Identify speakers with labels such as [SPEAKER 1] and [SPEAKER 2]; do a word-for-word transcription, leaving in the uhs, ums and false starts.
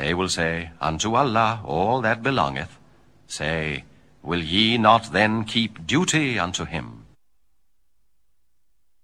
[SPEAKER 1] They will say, Unto Allah all that belongeth. Say, will ye not then keep duty unto him?